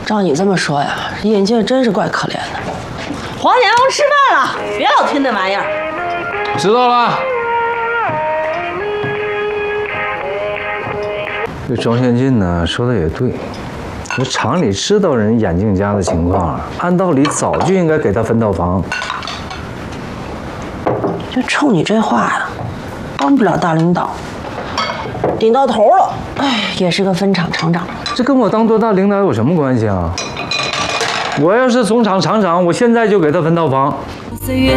照你这么说呀，眼镜真是怪可怜的。 黄年翁吃饭了，别老听那玩意儿。 知道了。这庄宪进呢说的也对，这厂里知道人眼镜家的情况，按道理早就应该给他分套房。 就冲你这话呀，当不了大领导，顶到头了，哎，也是个分厂厂长。 这跟我当多大领导有什么关系啊？我要是总厂厂长，我现在就给他分套房。 岁月